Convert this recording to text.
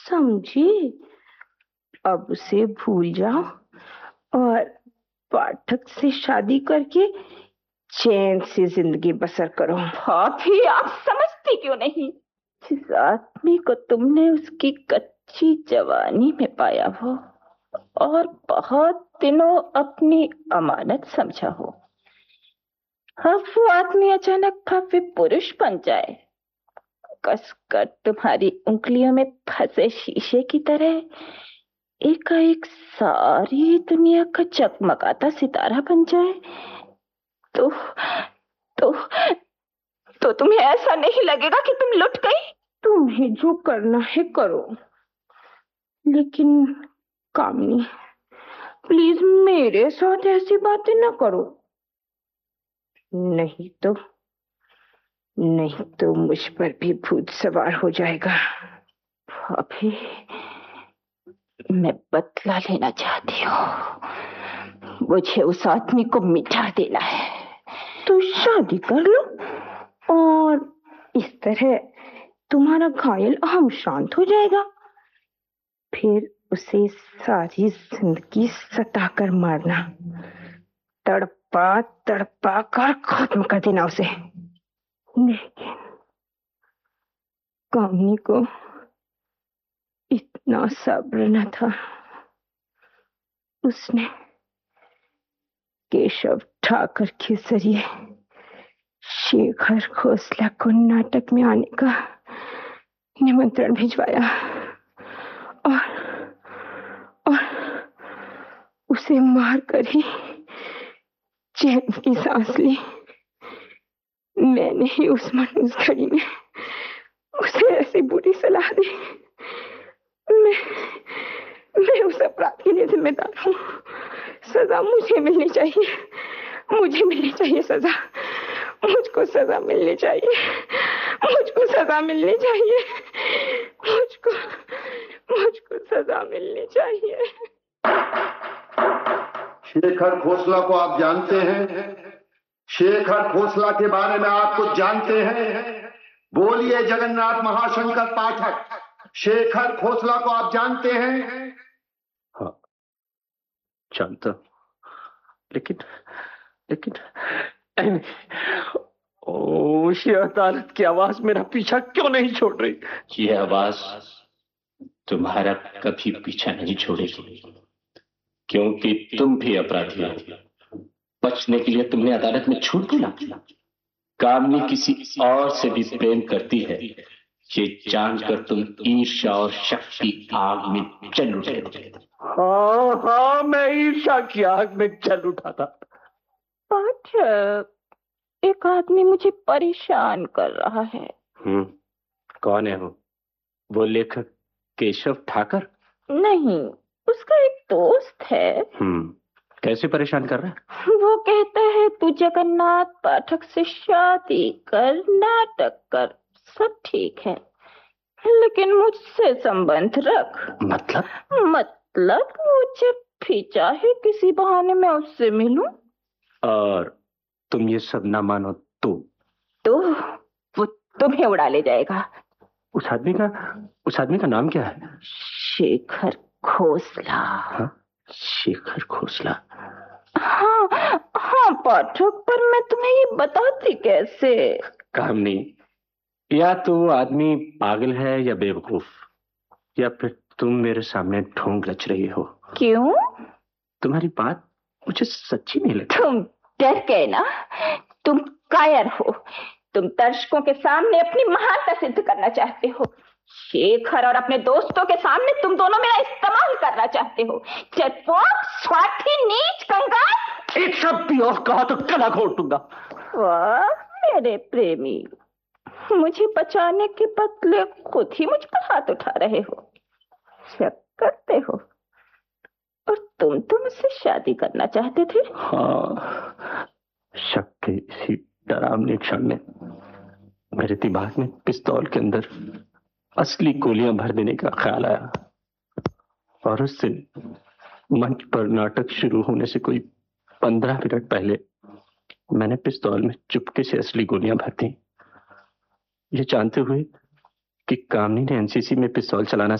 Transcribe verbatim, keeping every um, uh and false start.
समझी? अब उसे भूल जाओ और पाठक से शादी करके चैन से जिंदगी बसर करो। भाभी, आप समझती क्यों नहीं? जिस आदमी को तुमने उसकी कच्ची जवानी में पाया हो और बहुत दिनों अपनी अमानत समझा हो, अब वो आदमी अचानक भव्य पुरुष बन जाए, कसकर तुम्हारी उंगलियों में फंसे शीशे की तरह एकाएक सारी दुनिया का चकमकाता सितारा बन जाए, तो तो तो तुम्हें ऐसा नहीं लगेगा कि तुम लुट गई? तुम्हें जो करना है करो, लेकिन कामिनी, प्लीज मेरे साथ ऐसी बातें ना करो। नहीं तो नहीं तो मुझ पर भी भूत सवार हो जाएगा। अभी मैं बदला लेना चाहती हूँ। मुझे उस आदमी को मिटा देना है। तो शादी कर लो और इस तरह तुम्हारा घायल अहम शांत हो जाएगा। फिर उसे सारी जिंदगी सताकर मारना, तड़पा तड़पा कर खत्म कर देना उसे। लेकिन कामिनी को इतना सब्र न था। उसने केशव ठाकर के जरिए शेखर खोसला को नाटक में आने का निमंत्रण भिजवाया और और उसे मारकर ही चैन की सांस ली। मैंने ही उस मनहूस घड़ी में उसे ऐसी बुरी सलाह दी। मैं मैं उस अपराध के लिए जिम्मेदार हूँ। सजा मुझे मिलनी चाहिए। मुझे मिलनी चाहिए सजा। मुझको सजा मिलनी चाहिए। मुझको सजा मिलनी चाहिए। मुझको मुझको सजा मिलनी चाहिए। शेखर खोसला को आप जानते हैं? शेखर खोसला के बारे में आप कुछ जानते हैं? बोलिए जगन्नाथ महाशंकर पाठक, शेखर खोसला को आप जानते हैं? हाँ, जानता, लेकिन लेकिन ओ, ये अदालत की आवाज मेरा पीछा क्यों नहीं छोड़ रही? ये आवाज तुम्हारा कभी पीछा नहीं छोड़ेगी, क्योंकि तुम भी अपराधी हो। बचने के लिए तुमने अदालत में झूठ बोला। कामिनी किसी और से भी प्रेम करती है, ये जानकर तुम ईर्ष्या और शक की आग में जल उठे थे। हाँ हाँ, मैं ईर्ष्या की आग में जल उठा था। पाठक, एक आदमी मुझे परेशान कर रहा है। हम्म, कौन है वो? वो लेखक केशव ठाकर? नहीं, उसका एक दोस्त है। हम्म, कैसे परेशान कर रहा है? वो कहता है तू जगन्नाथ पाठक से शादी कर, नाटक कर, सब ठीक है, लेकिन मुझसे संबंध रख। मतलब? मतलब वो जब भी चाहे किसी बहाने मैं उससे मिलूं। और तुम ये सब ना मानो तो तो वो तुम्हें उड़ा ले जाएगा। उस आदमी का उस आदमी का नाम क्या है? शेखर खोसला। हाँ? शेखर खोसला? हाँ हाँ पाठक, पर मैं तुम्हें ये बताती कैसे? कामिनी, या तो वो आदमी पागल है या बेवकूफ, या फिर तुम मेरे सामने ढोंग रच रही हो। क्यों? तुम्हारी बात मुझे सच्ची नहीं लगती। तुम डर गए ना? तुम कायर हो। तुम दर्शकों के सामने अपनी महानता सिद्ध करना चाहते हो। शेखर और अपने दोस्तों के सामने तुम दोनों मेरा इस्तेमाल करना चाहते हो। चटपोट, स्वार्थी, नीच, कंगाल। एक शब्द भी और कहा तो गला घोट दूंगा। वाह मेरे प्रेमी, मुझे बचाने के बदले खुद ही मुझ पर हाथ उठा रहे हो। शक करते हो, और तुम तो मुझसे शादी करना चाहते थे। हाँ, शक के इसी डरावने क्षण में मेरे दिमाग में पिस्तौल के अंदर असली गोलियां भर देने का ख्याल आया, और उस दिन मंच पर नाटक शुरू होने से कोई पंद्रह मिनट पहले मैंने पिस्तौल में चुपके से असली गोलियां भर दी, ये जानते हुए कि कामिनी ने एनसीसी में पिस्तौल चलाना